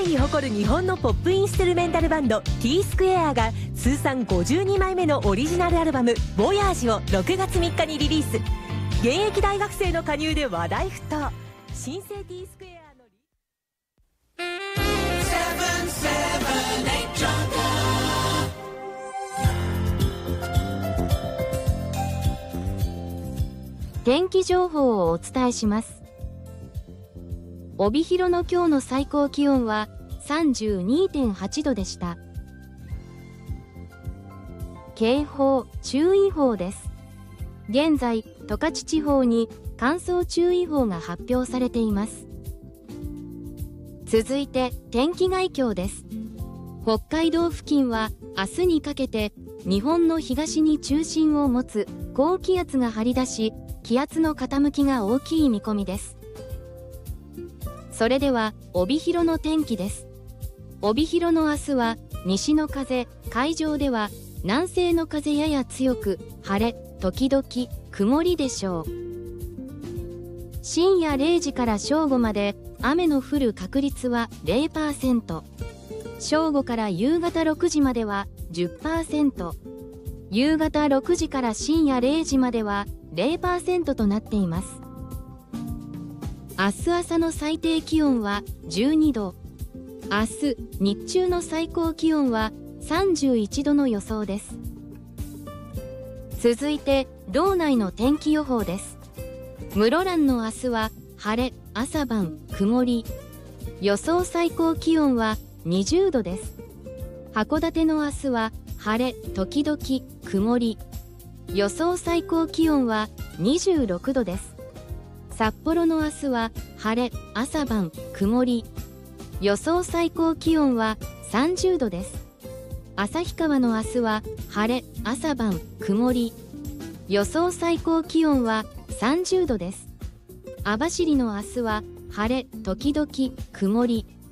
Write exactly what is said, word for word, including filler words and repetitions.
界に誇る日本のポップインストゥルメンタルバンド T スクエアが通算ごじゅうにまいめのオリジナルアルバム「ボヤージ」をろくがつみっかにリリース。現役大学生の加入で話題沸騰。新生 T スクエアの天気情報をお伝えします。帯広の今日の最高気温は さんじゅうにてんはち 度でした。警報・注意報です。現在、十勝地方に乾燥注意報が発表されています。続いて天気概況です。北海道付近は明日にかけて日本の東に中心を持つ高気圧が張り出し、気圧の傾きが大きい見込みです。それでは帯広の天気です。帯広の明日は西の風、海上では南西の風やや強く、晴れ時々曇りでしょう。深夜れいじから正午まで雨の降る確率は ゼロパーセント、 正午から夕方ろくじまでは じゅっパーセント、 夕方ろくじから深夜れいじまでは ゼロパーセント となっています。明日朝の最低気温はじゅうにど、明日日中の最高気温はさんじゅういちどの予想です。続いて道内の天気予報です。室蘭の明日は晴れ、朝晩曇り、予想最高気温はにじゅうどです。函館の明日は晴れ時々曇り、予想最高気温はにじゅうろくどです。札幌の明日は晴れ、朝晩曇り、予想最高気温はさんじゅうどです。旭川の明日は晴れ、朝晩曇り、予想最高気温はさんじゅうどです。網走の明日は晴れ時々曇り、